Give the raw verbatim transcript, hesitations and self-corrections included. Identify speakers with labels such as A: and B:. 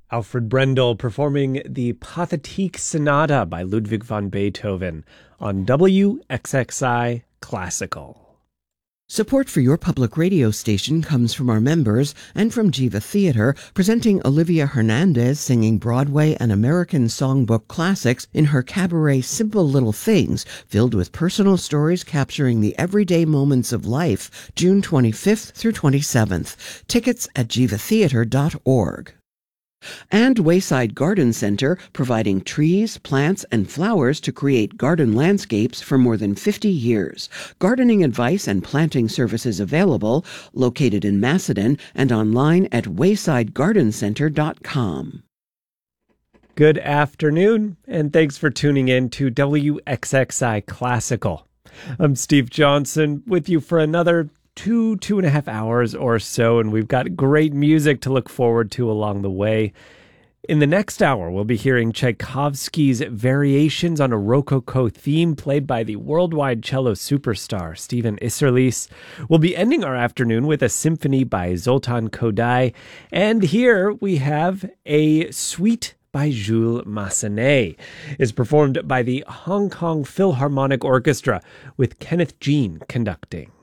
A: Alfred Brendel performing the Pathetique Sonata by Ludwig van Beethoven on W X X I Classical.
B: Support for your public radio station comes from our members and from Jiva Theater, presenting Olivia Hernandez singing Broadway and American songbook classics in her cabaret Simple Little Things, filled with personal stories capturing the everyday moments of life, June twenty-fifth through twenty-seventh. Tickets at jiva theater dot org. And Wayside Garden Center, providing trees, plants, and flowers to create garden landscapes for more than fifty years. Gardening advice and planting services available, located in Macedon and online at wayside garden center dot com.
A: Good afternoon, and thanks for tuning in to W X X I Classical. I'm Steve Johnson with you for another two, two and a half hours or so, and we've got great music to look forward to along the way. In the next hour, we'll be hearing Tchaikovsky's Variations on a Rococo theme played by the worldwide cello superstar Stephen Isserlis. We'll be ending our afternoon with a symphony by Zoltan Kodály, and here we have a suite by Jules Massenet. It's performed by the Hong Kong Philharmonic Orchestra with Kenneth Jean conducting.